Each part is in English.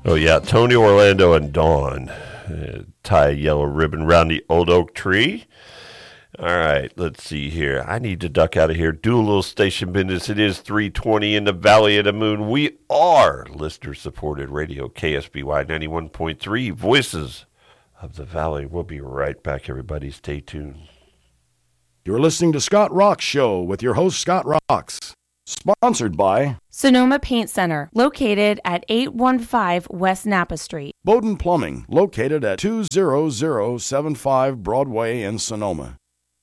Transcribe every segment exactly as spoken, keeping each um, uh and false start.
Oh, yeah, Tony Orlando and Dawn uh, tie a yellow ribbon around the old oak tree. All right, let's see here. I need to duck out of here. Do a little station business. It is three twenty in the Valley of the Moon. We are listener-supported radio, K S B Y ninety-one point three, Voices of the Valley. We'll be right back, everybody. Stay tuned. You're listening to Scott Rock's Show with your host, Scott Rocks. Sponsored by Sonoma Paint Center, located at eight one five West Napa Street. Bowden Plumbing, located at two zero zero seven five Broadway in Sonoma.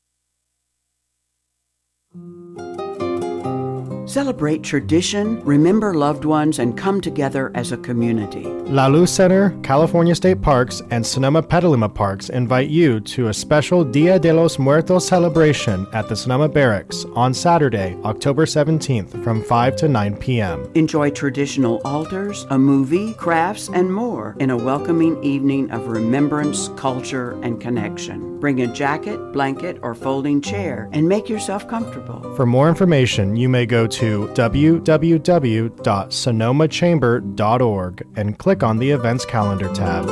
Celebrate tradition, remember loved ones, and come together as a community. La Luz Center, California State Parks, and Sonoma Petaluma Parks invite you to a special Dia de los Muertos celebration at the Sonoma Barracks on Saturday, October seventeenth from five to nine p.m. Enjoy traditional altars, a movie, crafts, and more in a welcoming evening of remembrance, culture, and connection. Bring a jacket, blanket, or folding chair and make yourself comfortable. For more information, you may go to w w w dot sonoma chamber dot org and click on the Events Calendar tab.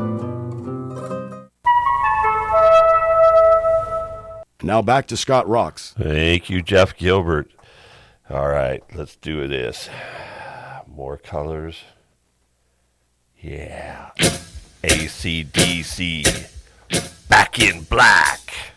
Now back to Scott Rocks. Thank you, Jeff Gilbert. All right, let's do this. More colors. Yeah. A C D C. Back in Black.